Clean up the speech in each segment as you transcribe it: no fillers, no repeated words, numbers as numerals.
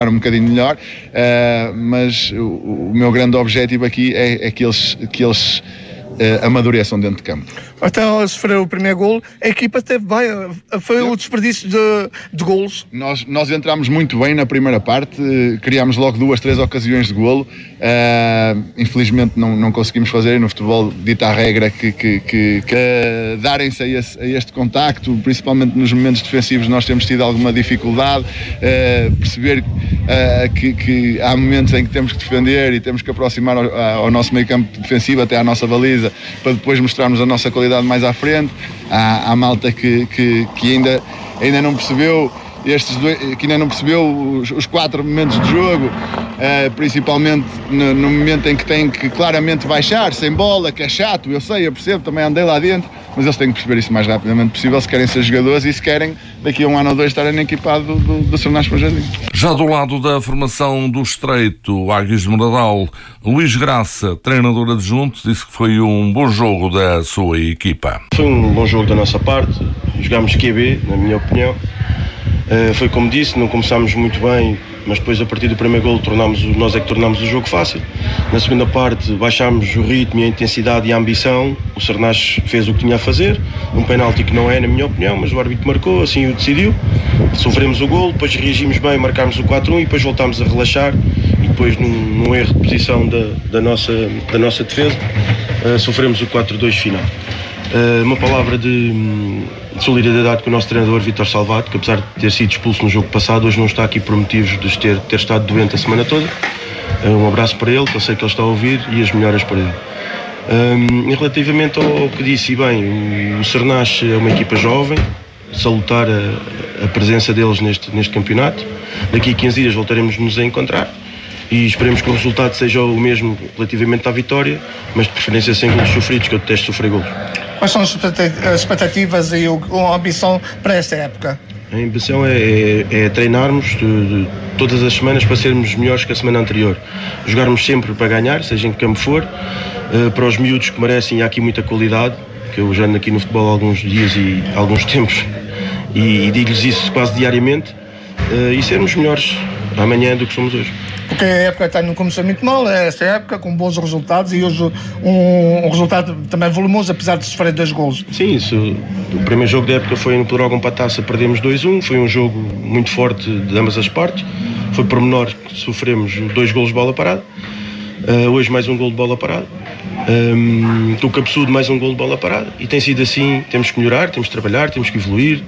um bocadinho melhor, mas o meu grande objetivo aqui é que eles amadureçam dentro de campo. Até ao sofrer o primeiro golo, a equipa teve bem, foi o desperdício de golos. Nós entramos muito bem na primeira parte, criámos logo 2-3 ocasiões de golo, infelizmente não conseguimos fazer. No futebol dita a regra que darem-se a este contacto, principalmente nos momentos defensivos nós temos tido alguma dificuldade, perceber que há momentos em que temos que defender e temos que aproximar ao nosso meio campo defensivo até à nossa baliza, para depois mostrarmos a nossa qualidade mais à frente. Há malta que ainda não percebeu que ainda não percebeu os 4 momentos de jogo, principalmente no momento em que tem que claramente baixar, sem bola, que é chato, eu percebo, também andei lá dentro, mas eles têm que perceber isso o mais rapidamente possível se querem ser jogadores e se querem daqui a 1 ano ou 2 estarem na equipado do Sernás para Jardim. Já do lado da formação do Estreito, Águias de Moradal, Luís Graça, treinador adjunto, disse que foi um bom jogo da sua equipa. Foi um bom jogo da nossa parte, jogámos QB, na minha opinião. Foi como disse, não começámos muito bem, mas depois a partir do primeiro golo nós é que tornámos o jogo fácil. Na segunda parte baixámos o ritmo, a intensidade e a ambição. O Sernás fez o que tinha a fazer, um penalti que não é, na minha opinião, mas o árbitro marcou, assim o decidiu. Sofremos o golo, depois reagimos bem, marcámos o 4-1 e depois voltámos a relaxar. E depois num erro de posição da nossa defesa, sofremos o 4-2 final. Uma palavra de solidariedade com o nosso treinador Vítor Salvato, que apesar de ter sido expulso no jogo passado, hoje não está aqui por motivos de ter estado doente a semana toda. Um abraço para ele, que eu sei que ele está a ouvir, e as melhoras para ele. Relativamente ao que disse, e bem, o Sernás é uma equipa jovem, salutar a presença deles neste campeonato. Daqui a 15 dias voltaremos-nos a encontrar e esperemos que o resultado seja o mesmo relativamente à vitória, mas de preferência sem golos sofridos, que eu detesto sofrer golos. Quais são as expectativas e a ambição para esta época? A ambição é treinarmos todas as semanas para sermos melhores que a semana anterior. Jogarmos sempre para ganhar, seja em que campo for, para os miúdos que merecem, e há aqui muita qualidade, que eu já ando aqui no futebol há alguns dias e alguns tempos, e digo-lhes isso quase diariamente, e sermos melhores amanhã do que somos hoje. Porque a época está no começo muito mal, esta época, com bons resultados, e hoje um resultado também volumoso, apesar de sofrer 2 golos. Sim, o primeiro jogo da época foi no Pedrógão para a Taça, perdemos 2-1, foi um jogo muito forte de ambas as partes, foi por menor que sofremos 2 golos de bola parada, hoje mais um golo de bola parada, com o Cabeçudo mais um golo de bola parada, e tem sido assim. Temos que melhorar, temos que trabalhar, temos que evoluir.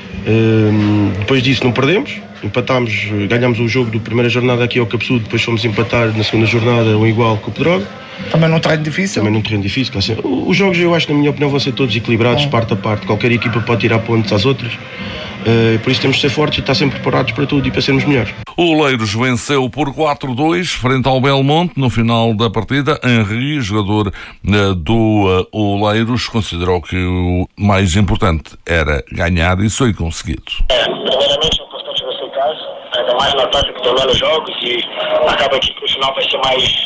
Depois disso não perdemos, empatámos, ganhámos o jogo da primeira jornada aqui ao Cabeçudo, depois fomos empatar na segunda jornada um igual com o Pedrógão. Também num terreno difícil? Também num terreno difícil. Assim, os jogos, eu acho, na minha opinião, vão ser todos equilibrados, parte a parte. Qualquer equipa pode tirar pontos às outras. Por isso temos de ser fortes e estar sempre preparados para tudo e para sermos melhores. O Oleiros venceu por 4-2 frente ao Belmonte no final da partida. Henri, jogador do Oleiros, considerou que o mais importante era ganhar, e isso foi conseguido. Primeiramente é importante você em casa, ainda mais no ataque que tem menos jogos, e acaba aqui que o final vai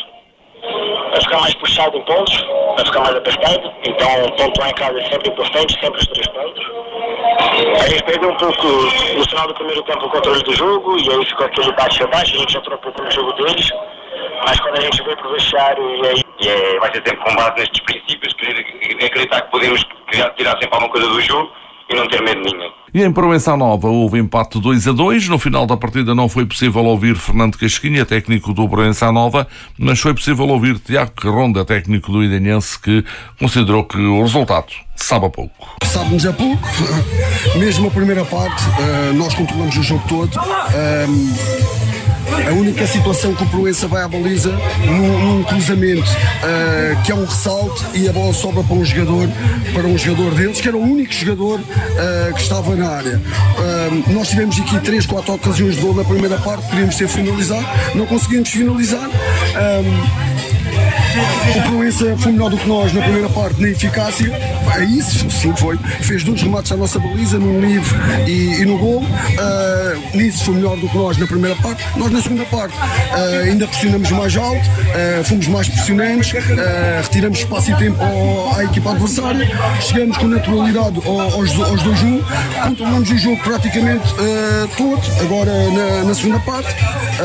ficar mais puxado em pontos, vai ficar mais apertado. Então pontuar em casa é sempre importante, sempre os 3 pontos. A gente perdeu um pouco no final do primeiro tempo o controle do jogo, e aí ficou aquele bate-rebate, a gente entrou um pouco no jogo deles, mas quando a gente veio pro vestiário vai ser sempre com base nestes princípios, acreditar que podemos tirar sempre alguma coisa do jogo e não ter medo nenhum. E em Proença Nova houve empate 2-2. No final da partida não foi possível ouvir Fernando Casquinha, técnico do Proença Nova, mas foi possível ouvir Tiago Carronda, técnico do Idenense, que considerou que o resultado sabe a pouco. Sabe-nos a pouco, mesmo a primeira parte, nós controlamos o jogo todo. A única situação que o Proença vai à baliza num cruzamento, que é um ressalto, e a bola sobra para um jogador deles, que era o único jogador que estava na área. Nós tivemos aqui 3-4 ocasiões de gol na primeira parte, podíamos ter finalizado, não conseguimos finalizar. O Proença foi melhor do que nós na primeira parte na eficácia, isso sim foi, fez 2 remates à nossa baliza, num livre e no gol. Nisso foi melhor do que nós na primeira parte. Nós na segunda parte ainda pressionamos mais alto, fomos mais pressionantes, retiramos espaço e tempo à equipa adversária, chegamos com naturalidade aos 2-1, controlamos o jogo praticamente todo, agora na segunda parte.